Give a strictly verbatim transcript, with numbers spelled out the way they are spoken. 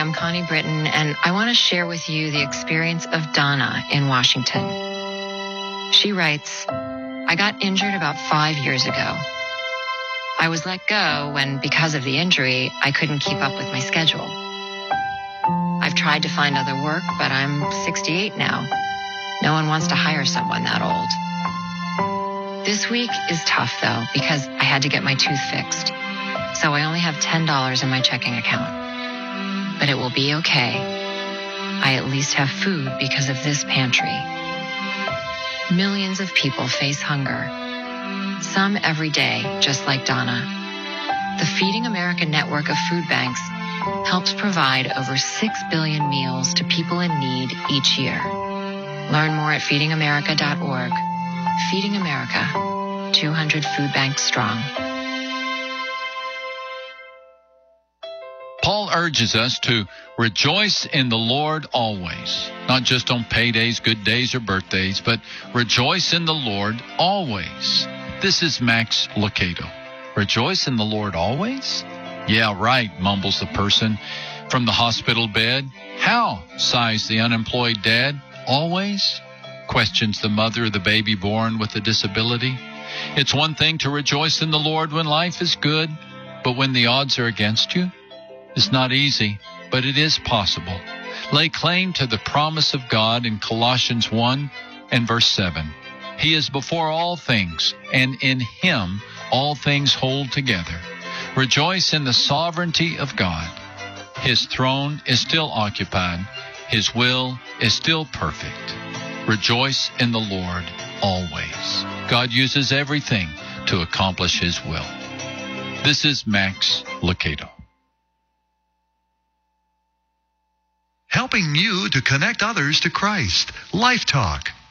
I'm Connie Britton, and I want to share with you the experience of Donna in Washington. She writes, I got injured about five years ago. I was let go when, because of the injury, I couldn't keep up with my schedule. I've tried to find other work, but I'm sixty-eight now. No one wants to hire someone that old. This week is tough, though, because I had to get my tooth fixed. So I only have ten dollars in my checking account. But it will be okay. I at least have food because of this pantry. Millions of people face hunger. Some every day, just like Donna. The Feeding America network of food banks helps provide over six billion meals to people in need each year. Learn more at feeding america dot org. Feeding America, two hundred food banks strong. Paul urges us to rejoice in the Lord always, not just on paydays, good days, or birthdays, but rejoice in the Lord always. This is Max Lucado. Rejoice in the Lord always? Yeah, right, mumbles the person from the hospital bed. How, sighs the unemployed dad. Always? Questions the mother of the baby born with a disability. It's one thing to rejoice in the Lord when life is good, but when the odds are against you? It's not easy, but it is possible. Lay claim to the promise of God in Colossians one and verse seven. He is before all things, and in him all things hold together. Rejoice in the sovereignty of God. His throne is still occupied. His will is still perfect. Rejoice in the Lord always. God uses everything to accomplish his will. This is Max Lucado. Helping you to connect others to Christ. Life Talk.